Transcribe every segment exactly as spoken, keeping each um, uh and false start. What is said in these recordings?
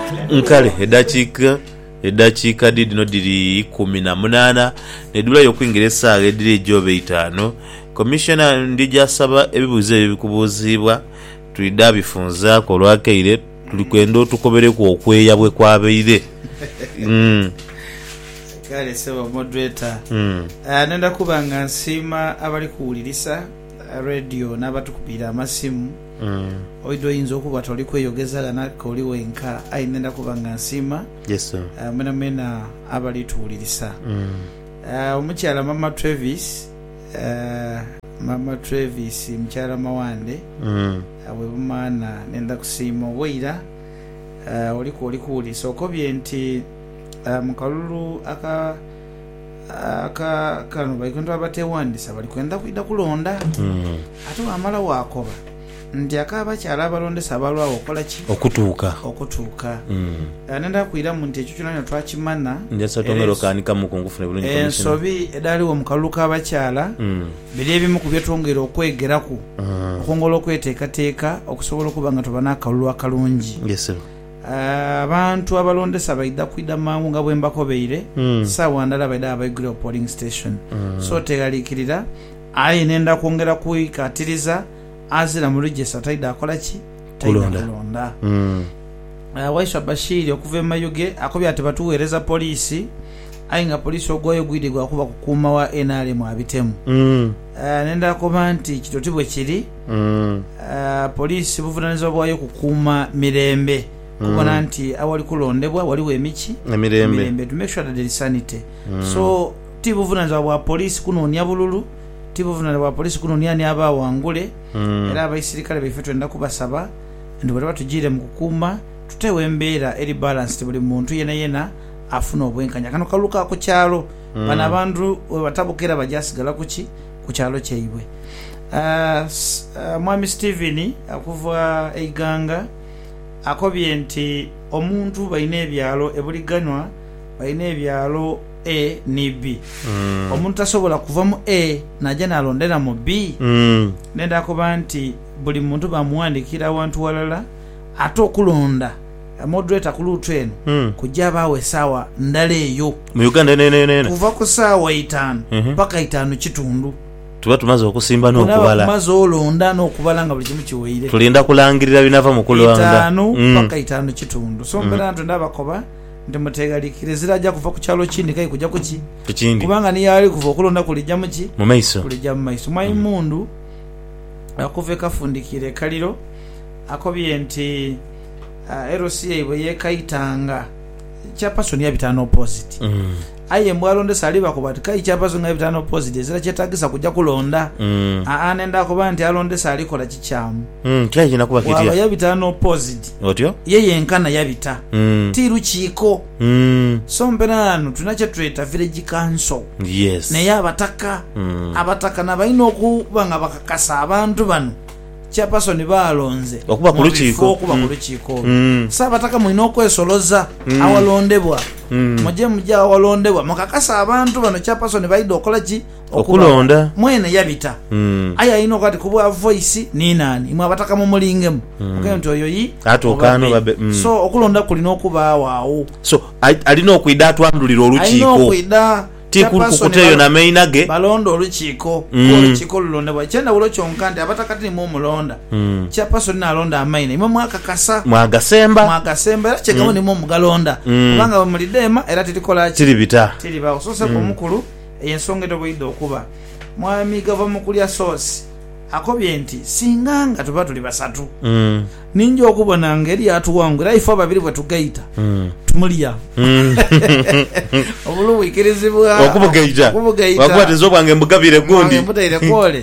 nkale eddakiika eddakiika dino diri kumi na munana nedula y'okwingira essaawa ediri ejjooba itaano. Komishona ndijasaba ebibuuzo ebikubuuzibwa tulidde abifunzaako olwakaire tuli kwenda otukobereku okweya bwe kwabaire. mm. Kale sebo moderator mm. uh, nenda kuba nga nsiima abali kuwulirisa radio n'abatukubira amasimu. mm. Oido yinza okuba toli kweyogezagana koli wenka ayi nenda kuba nga nsiima. Yes sir. Uh, mena mena abali tuwulirisa. mm. uh, omukyala Mama Travis uh, Mama Travis mkyala Mawande mm. awe uh, bumana nenda kusiima obwira uh, oli ku oli kuwulirisa okobye nti Uh, mukalulu aka aka kanu bayikwenda abatewandisa bali kwenda kwida kulonda. mm. Ate wamala wakoba nti akaba kyala abalondesa abalwawo okola ki okutuuka okutuuka. mm. uh, nenda kwira mu nti ekyo kyonna twakimana njasatongero kanika mu kungufune bulungi ensobi edaliwo mukalulu k'abakyala mm. biri ebimu ku byetwongera okwegeraku mm. okwongola okweteekateeka okusobola okuba nga tuba n'akalulu akalungi. yes sir. abantu uh, abalondesa baida kwida mangu nga bwembakobeire mm. sawa ndala baida abaigire polling station. mm. so tegalikirira ayi nenda kwongera kuikatiriza azira mu register taida akola ki kulonda kulonda. mm. uh, Waisha Bashiri okuva mayuge akobya ati batuweereza polisi ayi nga polisi ogwayo gwidi gwa kuba kukuma wa N R M abitemu. mm. uh, nenda kuba nti kitotibwe kiri mm. uh, polisi buvunanyizibwa bwayo kukuma mirembe kubona nti awali kulondebwa waliwo emiki emirembe mirembe to make sure that there is sanity. mm. so tibuvunanyizibwa bwa polisi kunonya bululu tibuvunanyizibwa bwa polisi kunonya ni aba wangule. mm. era abaisirikale baife twenda kubasaba ndi bwe batujire mu kukuuma tutewe embeera eri balance buli muntu yena yena afuna obwenkanya kano kaluka ku kyalo. mm. bana abantu batabukira bajasigala kuki ku kyalo kyeibwe. uh, uh, Mwami Steven akuva eiganga akobye nti omuntu balina ebyalo ebuliganwa balina ebyalo A ne B. mm. omuntu tasobola kuva mu A najja nalondera mu B. mm. nenda akoba nti buli muntu bamuwandikira awantu walala ate okulonda moderator ku luutu eno mm. kujja baawe essaawa ndala eyo mu Uganda nenenene kuva ku ssaawa itaano mm-hmm. paka itaano kitundu tuba tumaze okusimba n'okubala tumaze olonda n'okubala nga buli kimu kiweire tulinda kulangirira binava mu kulonda itaano mm. paka itaano kitundu. so mbera mm. ntu ndabakoba ndi mutegalikire zirajja kuva ku kyalo kindi kai kujja kuki kikindi kubanga ni yali kuva okulonda kulijja muki mu maiso kulijja mu maiso. Mwayimundu mm. akuva ekafundikire kaliro akobye nti uh, L C A bwe yekaitanga chairperson ya bitano opposite. mm. aye mbwalondesa aliba kubati kai chairperson ya bitano opposite zira kyetagisa kujja kulonda. mm. anenda kuba nti alondesa alikola kikyamu. mm. kyaje nakuba kitia waba ya bitano opposite otyo yeye enkana yabita. mm. tiru chiko. mm. so mpenano tunache tueta village council. yes. naye abataka mm. abataka nabalina okuba nga bakakasa abantu bano chairperson balonze okuba ku lukiiko okuba ku lukiiko. mm. sabataka mulina okwesoloza mm. awalondebwa mm. muje muje awalondebwa mukakasa abantu bano chairperson baida okola ki okulonda mwene yabita. mm. aya ino kati kubwa voice ni nani imwe abataka mu mulingemu mm. okay nti oyo yi atokano babe. mm. so okulonda kulina okuba waawo. so alina okuida atwandulira olukiiko alina okuida tikukuteyo na mainage balondo olukiiko mm. olukiiko lulondebwa kyenda bulo kyonka nti abatakati mu mulonda mm. chairperson na alonda amaina imwe mwakakasa mwagasemba mwagasemba era kyegamo mm. ni mu mugalonda mm. kubanga bamulidema era tilikola tiri bita tiri bawo so seko mm. mukulu ensonga etoboyidde okuba mwami gava mukulya source akobye nti singa nga tuba tuli basatu mm. ninja okubona ngeri atuwangira ifo babiri bwe tugaita mm. tumulya mm. obulu wikirizibwa okubugaita wakwatizo bwange mbugabire gundi mbutaire kole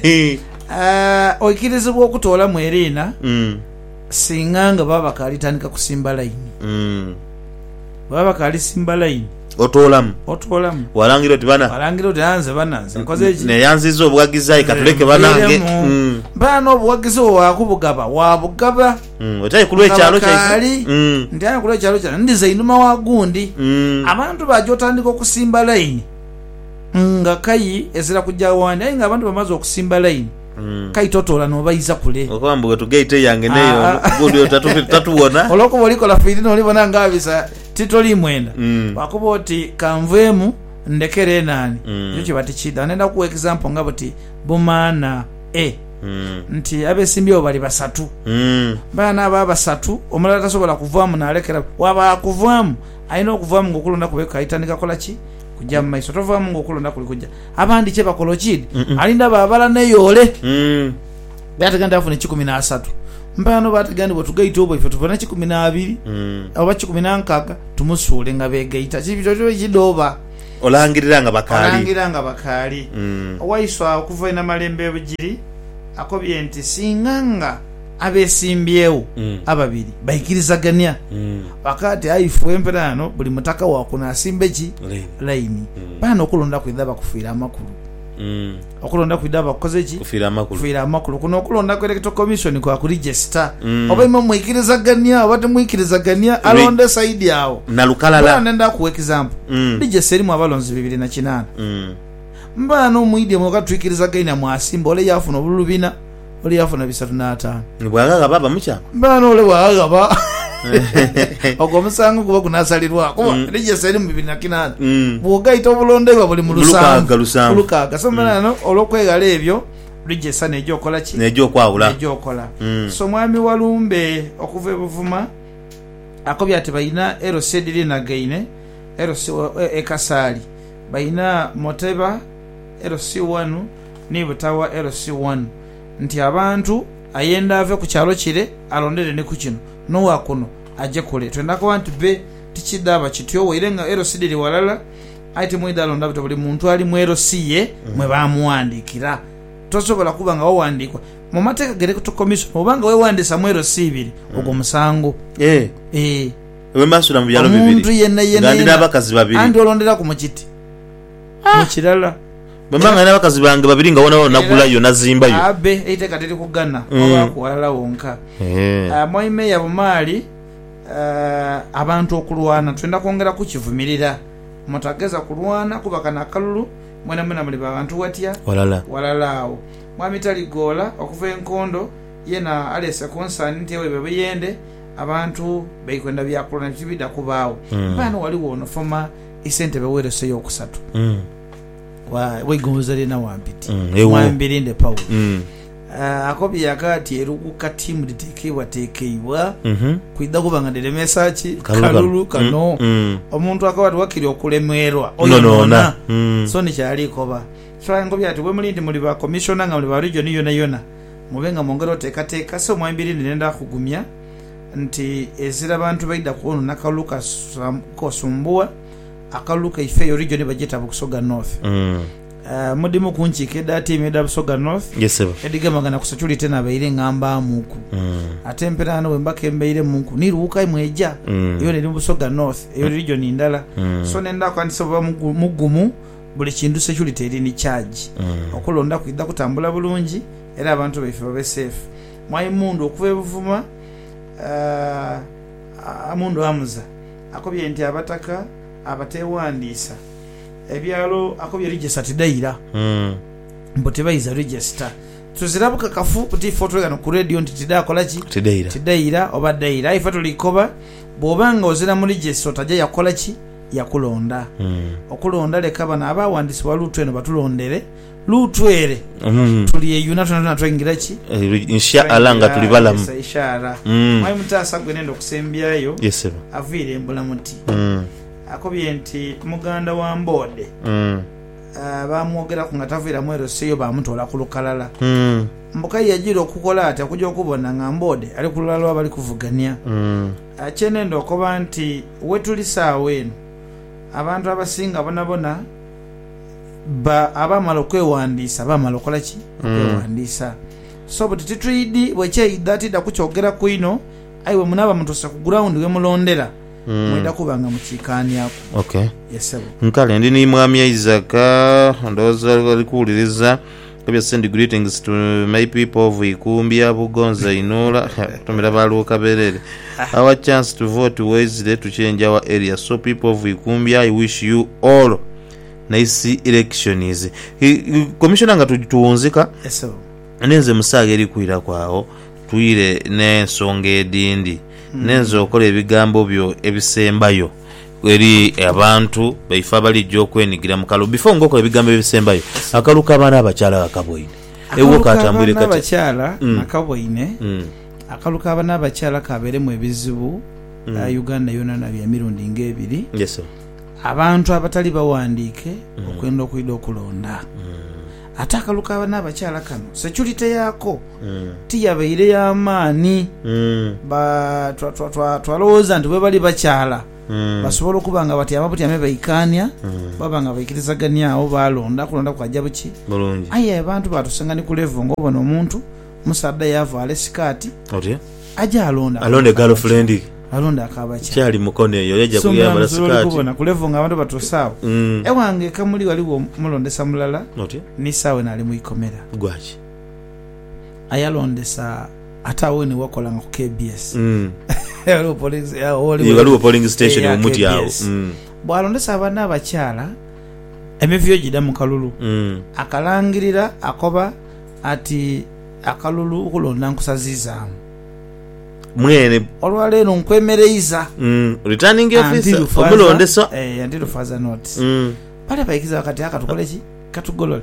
uh, oikirizibwa okutoola mu erina mm. singa nga baba kalitandika kusimba line mm. baba kalisimba line otolamu otolamu walangira oti bana walangira oti anze bananze nkoze ki ne yanziza obwagizayi katuleke banange mm. bana obwagiza wakubugaba wabugaba mm. otayi kulwe kyalo kyali mm. ndiye kulwe kyalo kyali ndize inuma wa gundi mm. abantu bajotandika okusimba line nga kai ezira kujja wandi ayi nga abantu bamaze okusimba line mm. kaitotola nobayiza kule okwambuka tugeite yange neyo gudio tatu tatuona oloko bolikola fidino olibona ngabisa titoli mwenda mm. wakuba oti kanvemu ndekere nani mm. ekyo kibati kida nenda ku example ngabo ti bumana e mm. nti abesimbyo bali basatu mm. bana aba basatu omulala tasobola kuvaamu nalekera waba kuvaamu ayina okuvaamu ngokulonda kubeka itandika kola ki kujja mu maiso tovaamu ngokulonda kuli kujja abandi kye bakolo kidi mm -mm. alinda babala neyole mm. bataganda afune kikumi na asatu mbano bataganda botugaita obo ife tuvana kikumi na abiri mm. oba kikumi na nkaga tumusuule nga begaita kibito kyo kidoba olangirira nga bakali olangirira nga bakali mm. owaiswa okuva ina malembe bujiri akobye nti singanga abesimbyewo mm. ababiri bayikirizaganya mm. wakati aifu emperano buli mutaka wakuna asimbe ki laini mm. bana okulonda kwidaba kufiira amakulu mm. okulonda kwidaba kukoze ki kufiira amakulu kufiira amakulu kuno okulonda kwa electoral commission kwa ku register mm. oba imwe muyikirizaganya oba muyikirizaganya alonde saidi yawo nalukalala nenda ku example mm. register mu abalonzi bibiri na kinana mm. mbano muide mu katwikirizaganya mu asimba ole yafuna obulubina oli yafuna bisatu n'ataano bwagaga baba mucha mbano ole wagaba ogwo musango kuba kunasalirwa kuba mm. register mu bibiri na kinana mm. bwogaita obulondebwa buli mu lusango lukaga so mbano mm. olokwegala ebyo register nejo okola ki nejo kwawula nejo okola mm. so mwami walumbe okuva ebuvuma akobya ati bayina L C D na gaine L C e kasali bayina Moteba L C one ni butawa L C one nti abantu ayenda ave ku kyalo kire alondere ne ku kino no wakuno aje kule twenda ko anti be tikidaba kityo weirenga L C D walala aite mwida alonda buli muntu ali mu L C ye mm. mwe bamuwandikira tosobola kuba nga wawandikwa mu mateka gere ku commission obanga we wandisa mu L C ibiri mm. ogwo musango eh eh we masula mu byalo bibiri omuntu yenna yenna ngandi nabakazi babiri andi olondera ku mukiti ah. mu kirala bambanga nabakazi bange babiri nga wona nagula yo nazimba yo abe ite kateri kugana mm. oba kuwala wonka eh uh, moime ya bumali uh, abantu okulwana twenda kwongera ku kivumirira mutageza kulwana kubakana kalulu mwena mwena muli bantu watya walala walalao mwami taligola okuva enkondo yena alese concern nti ewe bebeyende abantu beyikwenda byakulana kibida kubaawo mm. bano wali wono foma isente bewere seyo okusatu mm. wa wegozale na wampiti mm. mwambirinde Paul mm. uh, akobi yakati erukuka timu ditekewa tekewa mhm mm kwida kubanga delemesa ki kalulu kano mm. mm. omuntu akawati wakiri okulemerwa oyo nona mm. so ni kyali koba so ngobi ati we mulindi muli ba commissioner nga muli ba region yona yona mubenga mongero tekateka so mwambirinde nenda kugumya nti ezira abantu baida kuono nakaluka kosumbua akaluka ifeyo region bajeta bukusoga north mm. uh, mudimu kunchike dati imeda busoga north yes sir ediga magana kusachuli tena baire ngamba muku mm. atemperano wembake mbeire muku niruka imweja mm. iyo ne busoga north iyo region indala mm. so nenda kwa ndisoba mugumu buli kindu security eri ni charge mm. okulonda kwida kutambula bulungi era abantu baife babe safe mwayi mundu okuva ebuvuma uh, amundu amuza akobye nti abataka abatewandisa ebyalo akobye register tidaira mm. mbote bayiza register tuzirabuka kafu kuti photo gano ku radio nti tidaya kolaki tidaira tidaira oba daira ifoto likoba bobanga ozira mu register tajja yakolaki yakulonda mm. okulonda lekaba na abawandisi walutu eno batulondere lutwere mm. tuliye yuna tunatuna twingira ki uh, insha Allah nga tulibalamu ishara mm. mwayi mutasa gwenendo kusembyayo yes sir avire embulamuti mm. akobye nti muganda wa Mbode mm. uh, bamwogera ku ngatavira mwero seyo bamutola ku lukalala mm. mbuka yajira okukola ati akujja okubona nga Mbode ali ku lulalo abali kuvugania mm. achenendo okoba nti wetulisaawe eno abantu abasinga bonabona ba abamala okwewandisa abamala okola ki okwewandisa mm. so but titwidi bwekyeyidati da kukyogera kwino aiwe munaba mutose ku ground we mulondera mm. mwenda kubanga mukikani yako okay yes sir nkale ndi ni mwami Isaka ndoza alikuuliriza kabya send greetings to my people of Ikumbya Bugonza Inola tumira baluka berere our chance to vote wisely to change our area so people of Ikumbya I wish you all nice elections commissioner nga tuunzika yes sir nenze musaaga eri kwira kwawo tuyire n'ensonga edindi nenze okola ebigambo byo ebisembayo eri abantu baifa balijja okwenigira mu kalu before ng'okola ebigambo ebisembayo akalu k'abaana abakyala akaboine ewo katambwire kati abakyala akaboine akalu k'abaana abakyala kabeeremu ebizibu Uganda yona nabyo emirundi ng'ebiri yes abantu abatali bawandiike okwenda okwida okulonda ate akalu k'abaana abakyala kano security yaako tiyabaire y'amaani twalowooza nti bwe bali bakyala basobola okuba nga batyama butyame baikaanya baba nga baikirizaganyawo balonda kulonda kwajja buki aye abantu batusenga ni ku level ng'obona omuntu musadde yavaala esikaati ajja alonda alonda girlfriend alonda akabacha kyali mukono eyo yajja kuyambala sikaati kubona ku level nga abantu batusawo ewange kamuli waliwo mulondesa mulala ni sawe nali mu ikomera gwaki ayalondesa atawe ni wakola nga ku K B S waliwo police waliwo polling station omuti yawo bwalondesa abaana abakyala emivyo gida mu kalulu akalangirira akoba ati akalulu okulonda nkusazizaamu mwene olwaleero nkwemereiza returning officer omulondesa eh until further notice pale baikiza wakati akatukole ki katugolole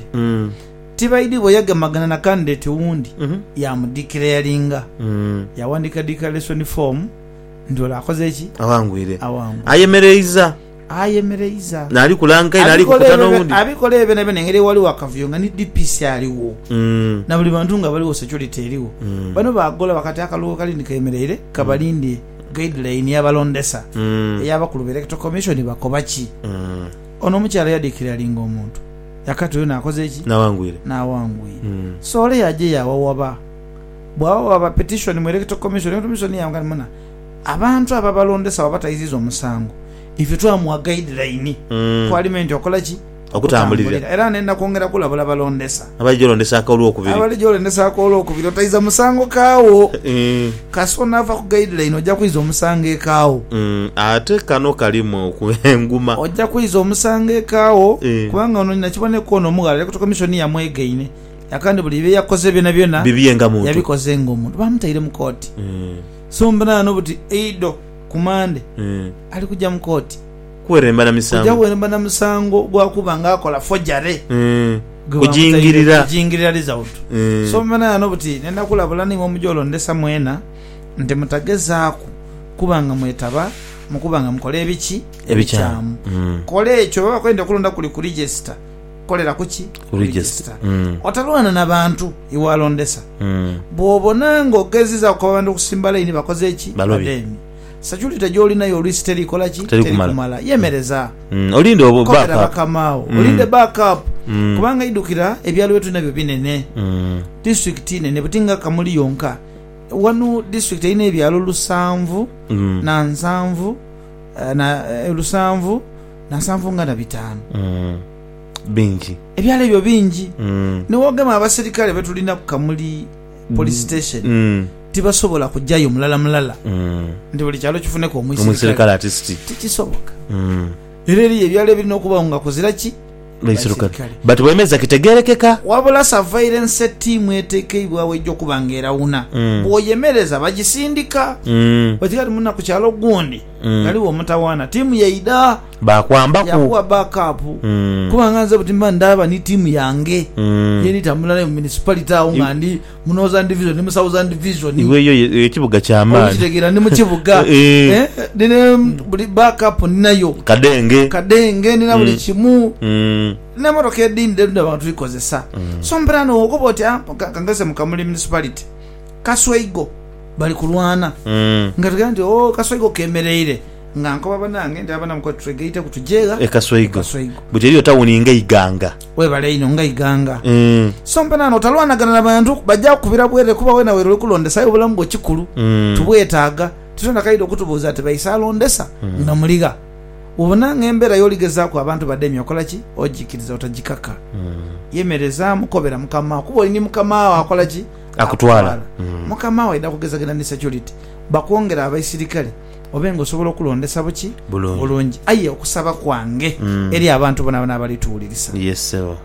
tibaidi boyaga magana na candidate wundi ya mudeclaringa yawandika declaration form ndio lakoze ki awangwire awangu ayemereiza ayemereiza nali kulanga nali kukutana wundi abikole ebe nebe nengere wali wakavyo ni D P C aliwo na buli bantu nga bali wo security aliwo bano bagola wakati akaluko kali ndikemereire kabalindi guideline yabalondesa eyabakulu electoral commission bakobachi ono mukyala ya declaring omuntu yakati yo nakoze ki nawangwire nawangwire so ole yaje yawawaba bwawa ba petition mu electoral commission commission yanga mona abantu ababalondesa babatayizizo omusango if twamuwa guideline mm. parliament okola ki okutambulira era nenda kwongera kulabula balondesa abajolondesa akolo okubiri abajolondesa akolo okubiri otayiza musango kawo mm. kasona ava ku guideline ojja kuyiza omusango kawo mm. ate kano kalimu okuenguma ojja kuyiza omusango kawo mm. kubanga ono nakibone kono mugala ku commission ya mwegeine yakandi buli bye yakoze byona byona bibiyenga muntu yabikoze ngomuntu bamutayire mu court mm. so mbana no buti eido kumande mm. ali kujja mu court kweremba na misango kujja kweremba na misango gwa kubanga akola forgery mm. kujingirira kujingirira result mm. so mbana no buti nenda kulabula ni omujolo ndesa mwena nte mutagezaako kubanga mwetaba mukubanga mukole ebiki ebichamu mm. kole ekyo baba kwenda kulonda kuli ku register kolera kuki ku register mm. otalwana nabantu iwalondesa mm. bwobonanga ogeziza ku bantu kusimba line bakoze eki bademi security joli nayo list teri kola ki teri kumala yemereza mm. olinde obo backup kamao mm. olinde backup mm. kubanga idukira ebyalo wetu nabyo binene mm. district nene butinga kamuli yonka wanu district ine ebyalo lusanvu mm. na nsanvu na uh, lusanvu na nsanvu ngana bitano mm. bingi ebyalo ebyo bingi mm. ne wogema abaserikale betulina ku kamuli police station mm. tibasobola kujjayo mulala mulala mm. ndi buli kyalo kifune ko omwisirikale artist tikisoboka mm. ereri ebyalo ebirina okuba nga kuzira ki baisirikale but wemeza kitegerekeka wabula surveillance team etekeibwa wejjo kubangera una mm. boyemereza bagisindika mm. batikati muna ku kyalo gundi mm. kaliwo mutawana timu yaida bakwamba ku yakuwa backup mm. kubanga nze butimba ndaba ni timu yange mm. yeni tamulala mu municipality awo ngandi munoza division ni Southern division iwe yo ekibuga kyamani okitegera ni mu kibuga eh dine buli backup ninayo kadenge kadenge nina buli kimu mm. ne moroke dinde ndabantu bikozesa mm. so mbrano okoboti kangase mu kamuli municipality kasweigo bali kulwana mm. ngati ndi oh kasweigo kemereire nganko banange ndi abana mko tregate kutujega e kasweigo buteri otawuni ngaiganga we bale ino ngaiganga mm. so mbrano talwana gana nabantu bajja kubira bwere kuba wena wero kulondesa obulamu bwo kikulu mm. tubwetaaga tutona kaido kutubuza ati baisalondesa mm. ngamuliga ubona ngembera yoligeza ku abantu bademi okola ki ojikiriza otajikaka mm. yemereza mukobera mukama kubo ni mukama akola ki akutwala mm. mukama wa ida kugezagana ni security bakwongera abaisirikale obengo sobola kulondesa buki bulungi aye okusaba kwange mm. eri abantu bona bana bali tuulirisa yes sir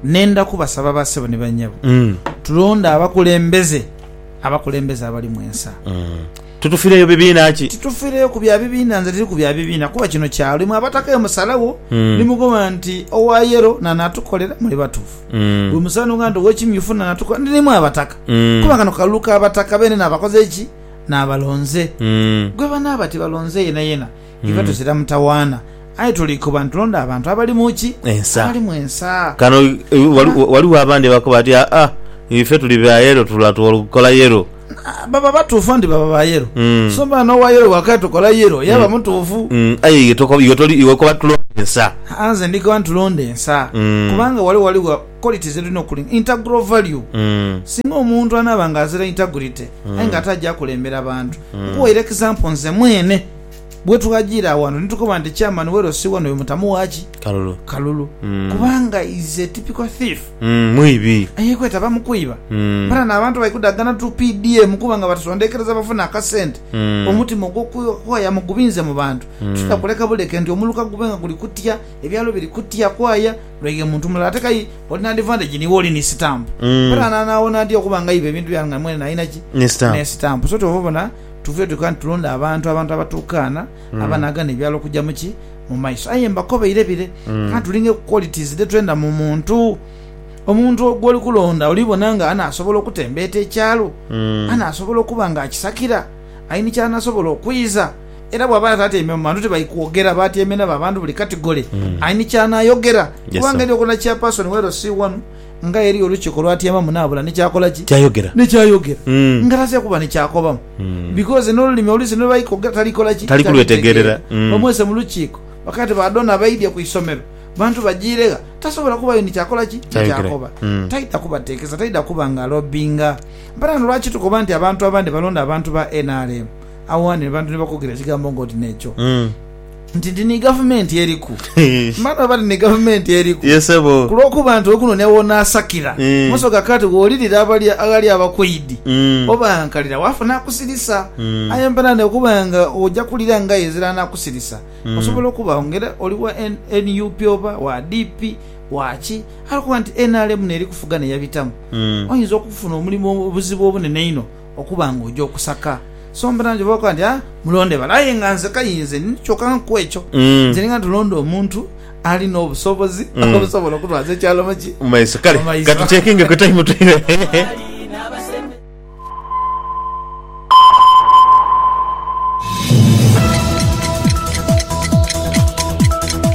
nenda kubasaba basebo ne banyabo mm. tulonda abakulembeze abakulembeze abali mwensa mm. tutufireyo bibiina ki tutufireyo ku bya bibiina nze tiri ku bya bibiina kuba kino kyalo mwe abatakayo musalawo mm. nimugoma nti owayero nanatukolera muli batufu mm. bwe musano ngando wekimyufu nanatukolera ndirimu abataka mm. kuba kano kaluka abataka bene n'abakoze eki n'abalonze mm. gwe bana bati balonze yena yena mm. iva tuzira mutawaana aye tuliko bantu londa abantu abali muki ensa abali mwensa kano waliwo abandi bakoba ati ah ife tuli bya yero tulatukola yero baba batuufu ndi baba bayero mm. so bana wayero wakati tukola yero yaba mm. mutuufu mm. aye yetoko yotoli iwe ko batulonda ensa anze ndiko bantulonda ensa mm. kubanga wali wali wa quality zetu no kuling integral value mm. singa omuntu anabanga azira integrity mm. aye ngataja kulembera abantu mm. kuwa example nze mwene bwe tukagira wano nitukoba ndi chairman wero si wano yomutamu wachi kalulu kalulu mm. kubanga is a typical thief mm. mwibi ayekweta bamukuiba mm. para nabantu bayikudagana tu P D M kubanga batusondekereza bafuna akasente mm. omuti mogokuwa ya mugubinze mu bantu mm. tutakuleka buleke ndi omuluka gubenga kuli kutya ebyalo biri kutya kwaya lwege muntu mulala tekai olina advantage ni woli ni stamp mm. para nanaona ndi okubanga ibe bintu byanga mwene na inachi ni stamp ne stamp so tubona tuve tukana tulonda abantu abantu abatukana mm. abanagana ebyalo kujja muki mu maiso aye mbakobe irebire mm. katulinge qualities de twenda mu muntu omuntu ogwoli kulonda olibonanga ana asobola okutembeta ekyalo mm. ana asobola okubanga akisakira ayini kyana asobola okwiza era bwaba tateme mantu tebayikuogera batemena babantu buli category mm. ayini kyana ayogera yes, kubanga ndi okona kya person wero si one nga eri oluchiko lwatiyama munabula ne kyakola ki kyayogera ne kyayogera mm. ngatase kuba ne kyakoba mm. because no limi olise no bayikogera talikola ki talikuletegerera mm. omwese mu luchiko wakati badona baidya ku isomero bantu bajirega tasobola kuba ni kyakola ki kyakoba mm. taita kuba tekesa taita kuba ngalo binga mpana lwachi tukoba nti abantu abandi balonda abantu ba N R M awani bantu ne bakogira kigambo ngoti necho mm. nti ni government yeriku mara bali ni government yeriku yesebo kuloku bantu okuno ne wona asakira mm. muso kakati wolirira abali agali abakwidi mm. oba ankalira wafuna kusirisa mm. ayembana ne kubanga ojja kulira nga yezira na kusirisa mm. osobola kuba ongera oliwa N U P oba wa D P wachi alikuwa nti N R M neri kufugana yabitamu mm. oyinza okufuna omulimu obuzibu obunene ino okubanga ojja okusaka sombranje bako ndi ah mulonde balaye nganze kayinze nichoka nkwecho mm. nzinga tulondo omuntu ali no busobozi mm. obusobola kutwaza cyalo machi umayisa kale katu checking ko time twire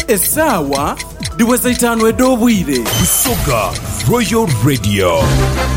esawa diweza itano edobwire Busoga Royal Radio.